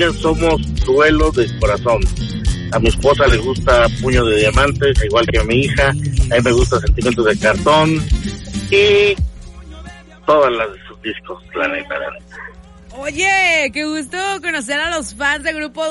somos Duelo de Corazón. A mi esposa le gusta Puño de Diamantes, igual que a mi hija. A mí me gusta Sentimientos de Cartón y todas las de sus discos, la neta. Oye, qué gusto conocer a los fans de Grupo